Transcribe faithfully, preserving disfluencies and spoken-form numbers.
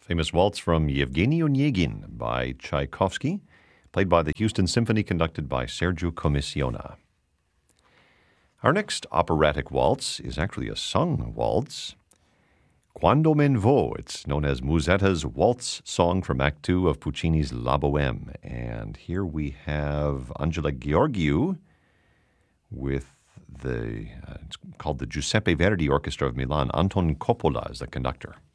Famous waltz from Yevgeny Onegin by Tchaikovsky, played by the Houston Symphony, conducted by Sergiu Comissiona. Our next operatic waltz is actually a sung waltz. Quando men vo, it's known as Musetta's waltz song from Act Two of Puccini's La Bohème. And here we have Angela Gheorghiu with the, uh, it's called the Giuseppe Verdi Orchestra of Milan. Anton Coppola is the conductor.